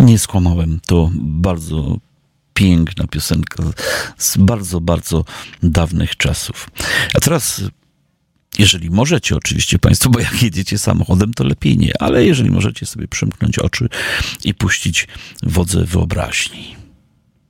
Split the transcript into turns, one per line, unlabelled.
Nie skłamałem. To bardzo piękna piosenka z bardzo, bardzo dawnych czasów. A teraz, jeżeli możecie oczywiście państwo, bo jak jedziecie samochodem, to lepiej nie, ale jeżeli możecie sobie przymknąć oczy i puścić wodze wyobraźni.